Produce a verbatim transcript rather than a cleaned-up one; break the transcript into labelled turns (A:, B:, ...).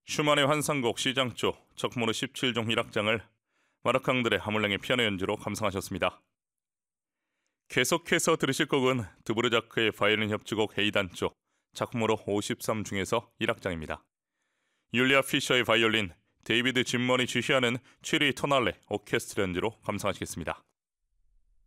A: 슈만의 환상곡 시장조 척모르 십칠 종 일 악장을 마르캉들의 하물랭의 피아노 연주로 감상하셨습니다. 계속해서 들으실 곡은 드보르자크의 바이올린 협주곡 헤이단조 작품으로 오십삼 중에서 일 악장입니다. 율리아 피셔의 바이올린, 데이비드 짐머니 지휘하는 취리 토날레 오케스트라 연주로 감상하시겠습니다.